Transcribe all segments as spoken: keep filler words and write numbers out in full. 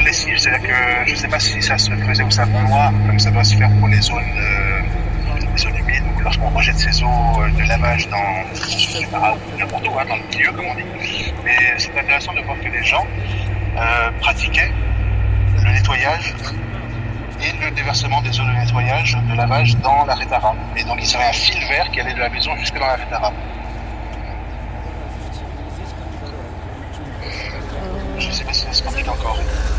zone lessive, c'est-à-dire que je ne sais pas si ça se faisait au savon noir, comme ça doit se faire pour les zones, euh, les zones humides, ou lorsqu'on rejette ces eaux de lavage dans, dans n'importe où, hein, dans le milieu, comme on dit. Mais c'est intéressant de voir que les gens euh, pratiquaient le nettoyage et le déversement des eaux de nettoyage, de lavage dans la rétara. Et donc il y avait un fil vert qui allait de la maison jusque dans la rétara. Je ne sais pas si ça se pratique encore.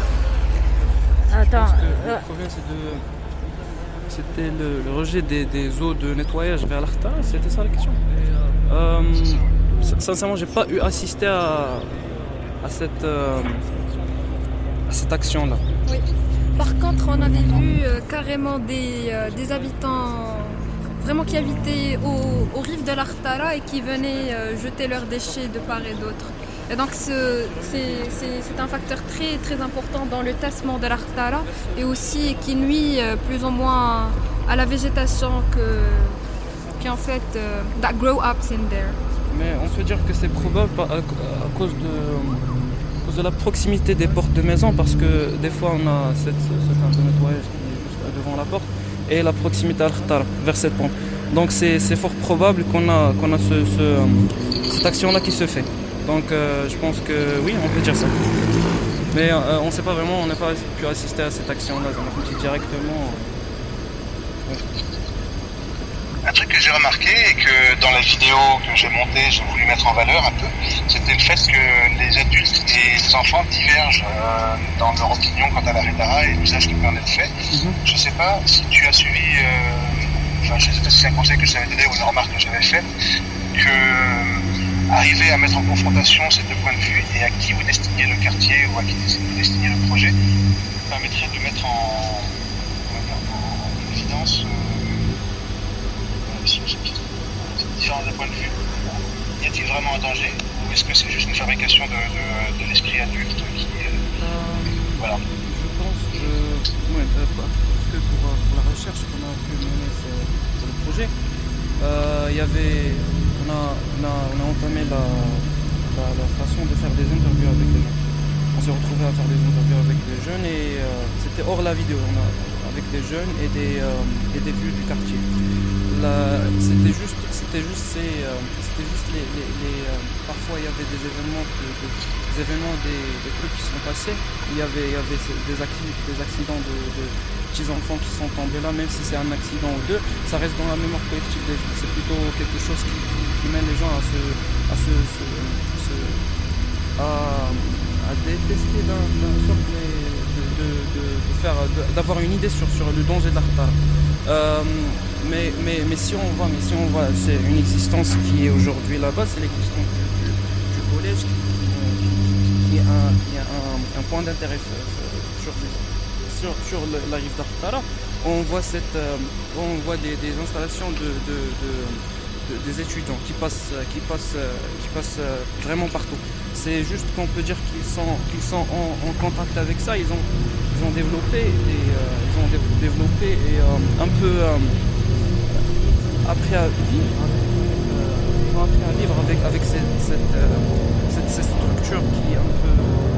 Attends. Le problème, c'est de... c'était le, le rejet des, des eaux de nettoyage vers l'Arta, c'était ça la question. Euh, sincèrement, j'ai pas eu assisté à, à, cette, euh, à cette action-là. Oui. Par contre, on avait vu euh, carrément des, euh, des habitants vraiment qui habitaient au, aux rives de l'Artara et qui venaient euh, jeter leurs déchets de part et d'autre. Et donc ce, c'est, c'est, c'est un facteur très, très important dans le tassement de l'Artara et aussi qui nuit euh, plus ou moins à la végétation que, qui en fait euh, that grow up in there. Mais on peut dire que c'est probable à, à cause de, à cause de la proximité des portes de maison, parce que des fois on a cette, ce fin de nettoyage qui est juste devant la porte et la proximité à l'Artara vers cette pompe. Donc c'est, c'est fort probable qu'on a, qu'on a ce, ce, cette action-là qui se fait. Donc euh, je pense que oui, on peut dire ça. Mais euh, on ne sait pas vraiment, on n'a pas pu assister à cette action-là, on a fait directement. Ouais. Un truc que j'ai remarqué et que dans la vidéo que j'ai montée, j'ai voulu mettre en valeur un peu, c'était le fait que les adultes et les enfants divergent euh, dans leur opinion quant à la rétara et l'usage qui peut en être fait. Mm-hmm. Je ne sais pas si tu as suivi, euh, enfin je ne sais pas si c'est un conseil que je t'avais donné ou une remarque que j'avais faite, que arriver à mettre en confrontation ces deux points de vue et à qui vous destinez le quartier ou à qui vous destinez le projet permettrait de mettre en, en évidence euh, différents points de vue. Y a-t-il vraiment un danger ou est-ce que c'est juste une fabrication de, de, de l'esprit adulte qui est... Euh, voilà. Je pense que, ouais, parce que pour, pour la recherche qu'on a pu mener pour le projet, il euh, y avait... On a, on, a, on a entamé la, la, la façon de faire des interviews avec les gens. On s'est retrouvé à faire des interviews avec des jeunes et euh, c'était hors la vidéo, on a, avec des jeunes et des, euh, et des vues du quartier. La, c'était juste, c'était juste, ces, euh, c'était juste les, les, les euh, parfois il y avait des événements, de, de, des, événements des, des trucs qui sont passés. Il y avait, il y avait des, accidents, des accidents de, de petits enfants qui sont tombés là, même si c'est un accident ou deux, ça reste dans la mémoire collective des gens. C'est plutôt quelque chose qui, qui, qui mène les gens à se, à se, se, se à, à détester d'un, d'un sorte de, de, de, de faire, de, d'avoir une idée sur, sur le danger de l'Artara. Euh, mais, mais, mais si on voit, mais si on voit, c'est une existence qui est aujourd'hui là-bas, c'est l'existence du, du, du collège qui, qui, qui, qui est un, qui est un, un point d'intérêt sur Sur, sur le, la rive d'Artara, on voit, cette, euh, on voit des, des installations de, de, de, de, des étudiants qui passent, qui passent, qui passent vraiment partout. C'est juste qu'on peut dire qu'ils sont, qu'ils sont en, en contact avec ça. Ils ont, ils ont développé, des, euh, ils ont développé et euh, un peu euh, appris à vivre, euh, ils ont appris à vivre avec, avec cette, cette, euh, cette, cette structure qui est un peu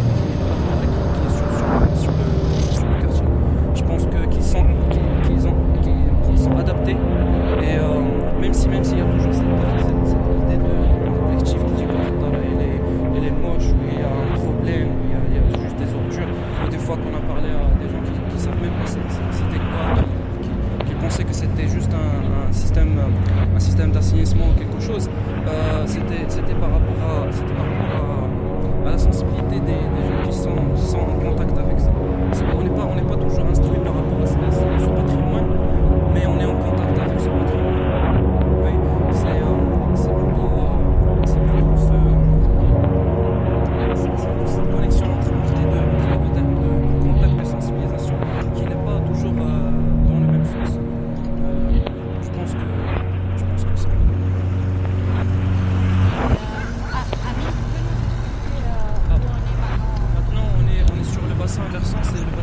qui est sur, sur, le, sur le Je pense que, qu'ils, sont, qu'ils, ont, qu'ils sont adaptés et euh, même si même s'il y a toujours cette, cette, cette idée de collectif qui dit que l'Artara elle est, elle est moche, où il y a un problème, où il y a, il y a juste des ordures, ou des fois qu'on a parlé à des gens qui ne savent même pas c'était quoi, qui, qui, qui pensaient que c'était juste un, un, système, un système d'assainissement ou quelque chose, euh, c'était, c'était par rapport à, c'était par rapport à, à la sensibilité des, des gens qui sont, qui sont en contact avec ça. C'est, on n'est pas, on n'est pas toujours instruit par rapport à ce, à ce patrimoine, mais on est en contact avec ce patrimoine. Oui, c'est, euh, c'est plutôt, euh, c'est plutôt ce, c'est, c'est cette connexion entre, entre les deux, entre les deux termes de, de contact de sensibilisation, qui n'est pas toujours euh, dans le même sens. Euh, je pense que, je pense que c'est. Maintenant, on est, on est sur le bassin versant, c'est le